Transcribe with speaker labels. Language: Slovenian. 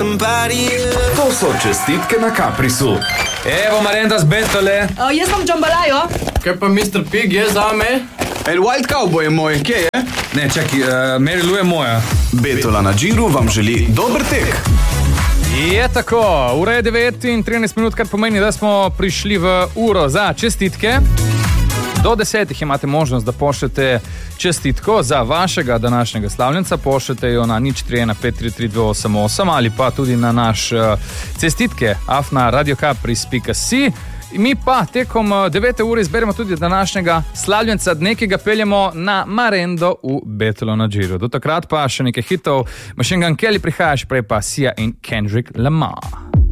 Speaker 1: To so čestitke na Caprisu.
Speaker 2: Evo Marendas Bentole.
Speaker 3: Jaz vam džambalajo.
Speaker 4: Kaj pa Mr. Pig je zame?
Speaker 5: El Wild Cowboy je moj, kje je?
Speaker 2: Ne, čakaj, Mary Lou je moja.
Speaker 1: Betola na Džiru vam želi dober tek.
Speaker 2: Je tako, ura je 9 in 13 minut, kar pomeni, da smo prišli v uro za čestitke. Do 10 imate možnost, da pošljete čestitko za vašega današnjega slavljenca. Pošljete jo na 041533288 ali pa tudi na naš cestitke @radiocapris.si. Mi pa tekom 9. ure izberemo tudi današnjega slavljenca dne, ki ga peljemo na Marendo v Betolo na Džiru. Do takrat pa še nekaj hitov. Machine Gun Kelly prihajaš, prej pa Sia in Kendrick Lamar.